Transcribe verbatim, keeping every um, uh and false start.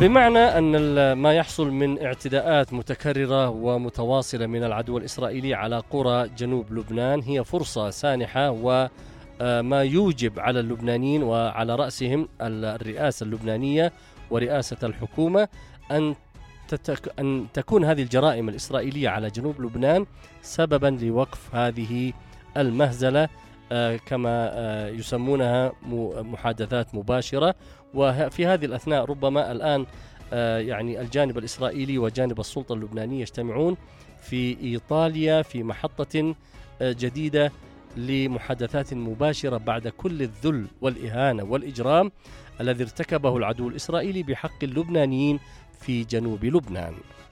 بمعنى أن ما يحصل من اعتداءات متكررة ومتواصلة من العدو الإسرائيلي على قرى جنوب لبنان هي فرصة سانحة، وما يوجب على اللبنانيين وعلى رأسهم الرئاسة اللبنانية ورئاسة الحكومة أن أن تكون هذه الجرائم الإسرائيلية على جنوب لبنان سببا لوقف هذه المهزلة، كما يسمونها محادثات مباشرة. وفي هذه الأثناء ربما الآن يعني الجانب الإسرائيلي وجانب السلطة اللبنانية يجتمعون في إيطاليا في محطة جديدة لمحادثات مباشرة بعد كل الذل والإهانة والإجرام الذي ارتكبه العدو الإسرائيلي بحق اللبنانيين في جنوب لبنان.